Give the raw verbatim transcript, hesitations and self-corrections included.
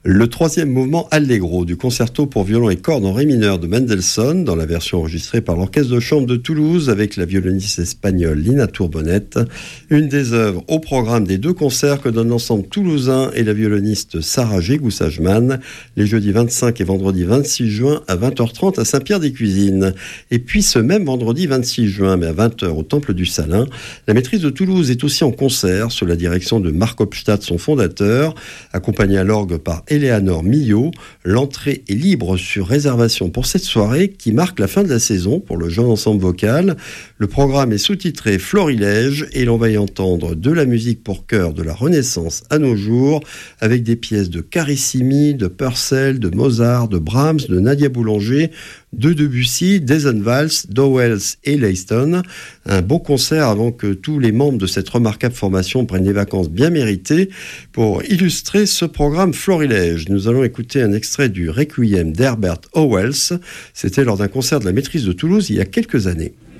Le troisième mouvement Allegro du concerto pour violon et cordes en ré mineur de Mendelssohn, dans la version enregistrée par l'Orchestre de chambre de Toulouse avec la violoniste espagnole Lina Tourbonnette, une des œuvres au programme des deux concerts que donnent l'ensemble toulousain et la violoniste Sarah Gégou-Sageman les jeudis vingt-cinq et vendredi vingt-six juin à vingt heures trente à Saint-Pierre-des-Cuisines. Et puis ce même vendredi vingt-six juin, mais à vingt heures au Temple du Salin, la Maîtrise de Toulouse est aussi en concert sous la direction de Marc Hopstadt, son fondateur, accompagné à l'orgue par Éléanore Millot. L'entrée est libre sur réservation pour cette soirée qui marque la fin de la saison pour le jeune ensemble vocal. Le programme est sous-titré Florilège et l'on va y entendre de la musique pour chœur de la Renaissance à nos jours avec des pièces de Carissimi, de Purcell, de Mozart, de Brahms, de Nadia Boulanger, de Debussy, d'Eisenwald, d'Owells et Leiston. Un beau concert avant que tous les membres de cette remarquable formation prennent des vacances bien méritées pour illustrer ce programme Florilège. Nous allons écouter un extrait du Requiem d'Herbert Howells. C'était lors d'un concert de la Maîtrise de Toulouse il y a quelques années.